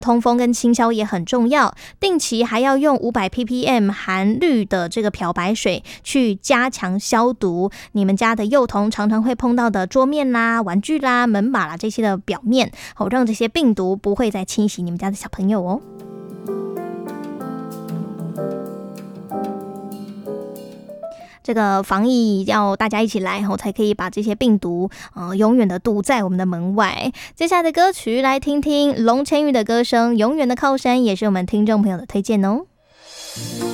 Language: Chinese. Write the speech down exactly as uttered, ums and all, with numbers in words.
通风跟清消也很重要，定期还要用五百 P P M 含氯的这个漂白水去加强消毒你们家的幼童常常会碰到的桌面啦、玩具啦、门把啦这些的表面，好让这些病毒不会再侵袭你们家的小朋友哦。这个防疫要大家一起来，后才可以把这些病毒呃永远的堵在我们的门外。接下来的歌曲来听听龙千玉的歌声《永远的靠山》，也是我们听众朋友的推荐哦。